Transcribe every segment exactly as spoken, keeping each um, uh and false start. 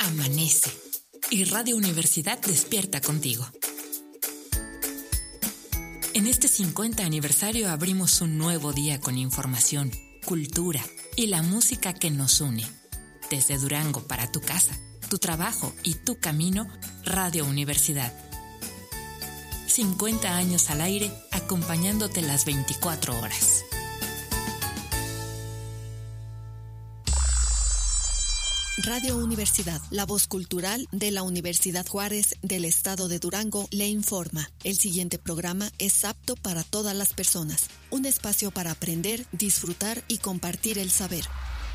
Amanece y Radio Universidad despierta contigo. En este cincuenta aniversario abrimos un nuevo día con información, cultura y la música que nos une. Desde Durango para tu casa, tu trabajo y tu camino, Radio Universidad. cincuenta años al aire, acompañándote las veinticuatro horas. Radio Universidad, la voz cultural de la Universidad Juárez del Estado de Durango, le informa. El siguiente programa es apto para todas las personas. Un espacio para aprender, disfrutar y compartir el saber.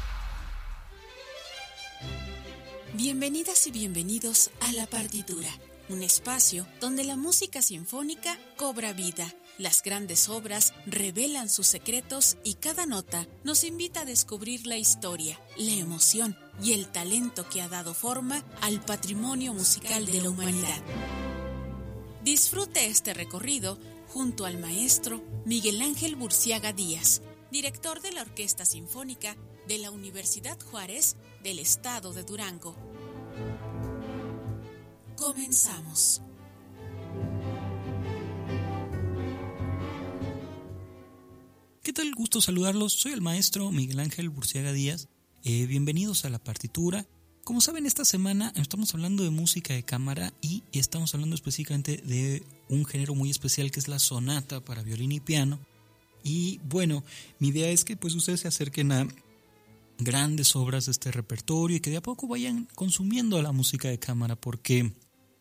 Bienvenidas y bienvenidos a La Partitura, un espacio donde la música sinfónica cobra vida. Las grandes obras revelan sus secretos y cada nota nos invita a descubrir la historia, la emoción y el talento que ha dado forma al patrimonio musical de la humanidad. Disfrute este recorrido junto al maestro Miguel Ángel Burciaga Díaz, director de la Orquesta Sinfónica de la Universidad Juárez del Estado de Durango. Comenzamos. ¿Qué tal? Gusto saludarlos. Soy el maestro Miguel Ángel Burciaga Díaz. Eh, bienvenidos a La Partitura. Como saben, esta semana estamos hablando de música de cámara y estamos hablando específicamente de un género muy especial que es la sonata para violín y piano. Y bueno, mi idea es que pues ustedes se acerquen a grandes obras de este repertorio y que de a poco vayan consumiendo la música de cámara, porque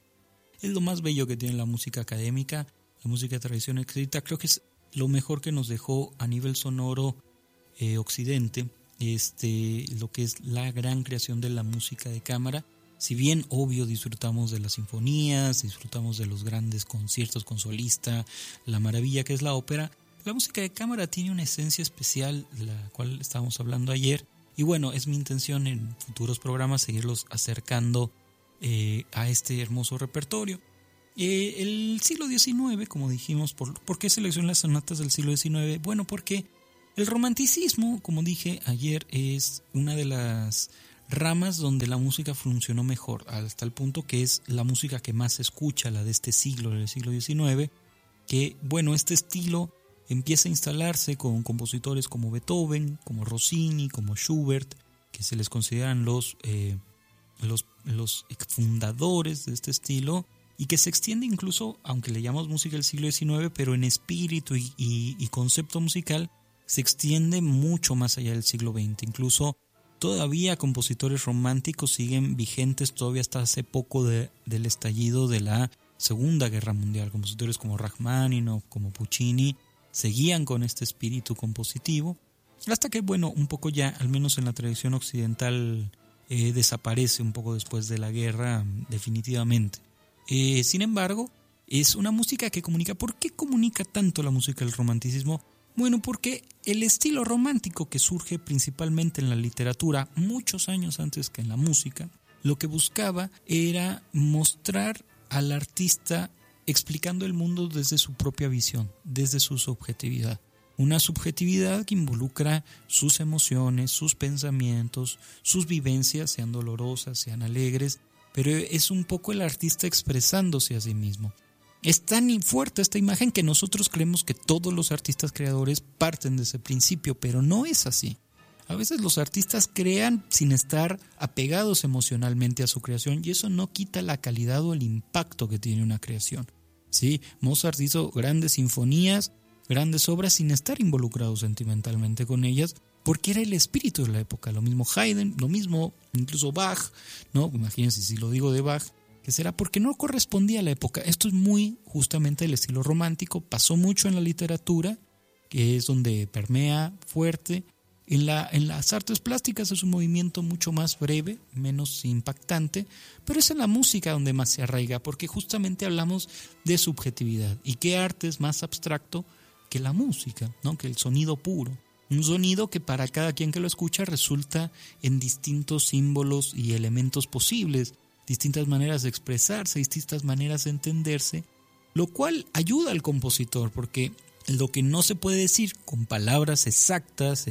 es lo más bello que tiene la música académica, la música de tradición escrita. Creo que es lo mejor que nos dejó a nivel sonoro eh, Occidente, este, lo que es la gran creación de la música de cámara. Si bien, obvio, disfrutamos de las sinfonías, disfrutamos de los grandes conciertos con solista, la maravilla que es la ópera, la música de cámara tiene una esencia especial, de la cual estábamos hablando ayer. Y bueno, es mi intención en futuros programas seguirlos acercando eh, a este hermoso repertorio. Eh, el siglo diecinueve, como dijimos, ¿por, ¿por qué seleccioné las sonatas del siglo diecinueve? Bueno, porque el romanticismo, como dije ayer, es una de las ramas donde la música funcionó mejor, hasta el punto que es la música que más se escucha, la de este siglo, del siglo diecinueve, que, bueno, este estilo empieza a instalarse con compositores como Beethoven, como Rossini, como Schubert, que se les consideran los, eh, los, los fundadores de este estilo, y que se extiende incluso, aunque le llamamos música del siglo diecinueve, pero en espíritu y, y, y concepto musical, se extiende mucho más allá del siglo veinte. Incluso todavía compositores románticos siguen vigentes todavía hasta hace poco de, del estallido de la Segunda Guerra Mundial. Compositores como Rachmaninoff, como Puccini, seguían con este espíritu compositivo, hasta que, bueno, un poco ya, al menos en la tradición occidental, eh, desaparece un poco después de la guerra, definitivamente. Eh, sin embargo, es una música que comunica. ¿Por qué comunica tanto la música del romanticismo? Bueno, porque el estilo romántico, que surge principalmente en la literatura muchos años antes que en la música, lo que buscaba era mostrar al artista explicando el mundo desde su propia visión, desde su subjetividad. Una subjetividad que involucra sus emociones, sus pensamientos, sus vivencias, sean dolorosas, sean alegres, pero es un poco el artista expresándose a sí mismo. Es tan fuerte esta imagen que nosotros creemos que todos los artistas creadores parten de ese principio, pero no es así. A veces los artistas crean sin estar apegados emocionalmente a su creación, y eso no quita la calidad o el impacto que tiene una creación. Sí, Mozart hizo grandes sinfonías, grandes obras sin estar involucrado sentimentalmente con ellas, porque era el espíritu de la época. Lo mismo Haydn, lo mismo incluso Bach, ¿no? Imagínense si lo digo de Bach, que será porque no correspondía a la época. Esto es muy justamente el estilo romántico, pasó mucho en la literatura, que es donde permea fuerte. En, la, en las artes plásticas es un movimiento mucho más breve, menos impactante, pero es en la música donde más se arraiga, porque justamente hablamos de subjetividad. ¿Y qué arte es más abstracto que la música, ¿no? Que el sonido puro? Un sonido que para cada quien que lo escucha resulta en distintos símbolos y elementos posibles, distintas maneras de expresarse, distintas maneras de entenderse, lo cual ayuda al compositor, porque lo que no se puede decir con palabras exactas, eh,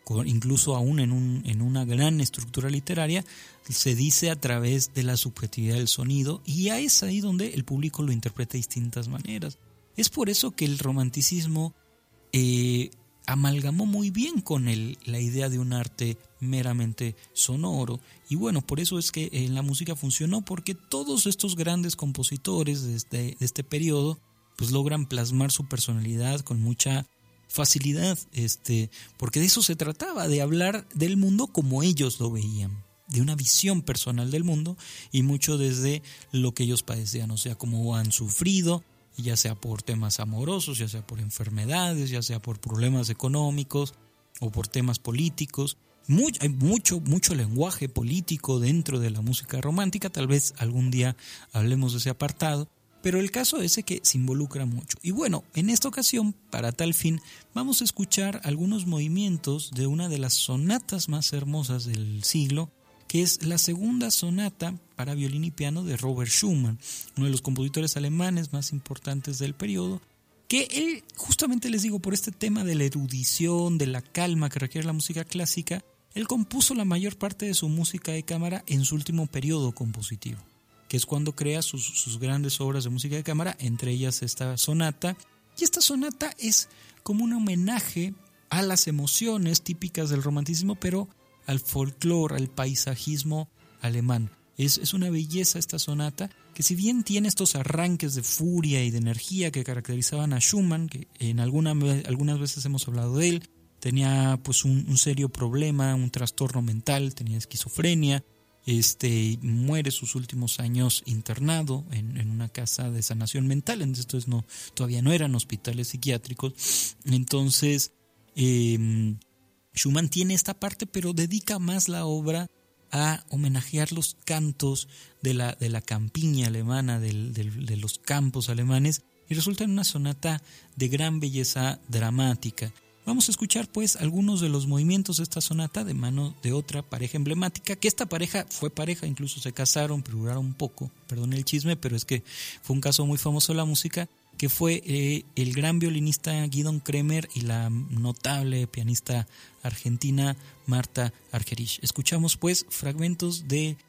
incluso aún en, un, en una gran estructura literaria, se dice a través de la subjetividad del sonido, y es ahí donde el público lo interpreta de distintas maneras. Es por eso que el romanticismo eh, amalgamó muy bien con el, la idea de un arte meramente sonoro, y bueno, por eso es que en la música funcionó, porque todos estos grandes compositores de este, de este periodo pues logran plasmar su personalidad con mucha facilidad, este, porque de eso se trataba, de hablar del mundo como ellos lo veían, de una visión personal del mundo, y mucho desde lo que ellos padecían, o sea, cómo han sufrido, ya sea por temas amorosos, ya sea por enfermedades, ya sea por problemas económicos o por temas políticos. Muy, hay mucho, mucho lenguaje político dentro de la música romántica, tal vez algún día hablemos de ese apartado, pero el caso es que se involucra mucho. Y bueno, en esta ocasión, para tal fin, vamos a escuchar algunos movimientos de una de las sonatas más hermosas del siglo, que es la segunda sonata para violín y piano de Robert Schumann, uno de los compositores alemanes más importantes del periodo, que él, justamente les digo, por este tema de la erudición, de la calma que requiere la música clásica, él compuso la mayor parte de su música de cámara en su último periodo compositivo, que es cuando crea sus, sus grandes obras de música de cámara, entre ellas esta sonata. Y esta sonata es como un homenaje a las emociones típicas del romanticismo, pero al folclore, al paisajismo alemán. Es, es una belleza esta sonata, que si bien tiene estos arranques de furia y de energía que caracterizaban a Schumann, que en alguna, algunas veces hemos hablado de él, tenía pues un, un serio problema, un trastorno mental, tenía esquizofrenia, este muere sus últimos años internado en, en una casa de sanación mental, entonces no, todavía no eran hospitales psiquiátricos. Entonces eh, Schumann tiene esta parte, pero dedica más la obra a homenajear los cantos de la, de la campiña alemana, del, del, de los campos alemanes, y resulta en una sonata de gran belleza dramática. Vamos a escuchar pues algunos de los movimientos de esta sonata de mano de otra pareja emblemática, que esta pareja fue pareja, incluso se casaron, pero duraron un poco, perdón el chisme, pero es que fue un caso muy famoso de la música, que fue eh, el gran violinista Guidon Kremer y la notable pianista argentina Marta Argerich. Escuchamos pues fragmentos de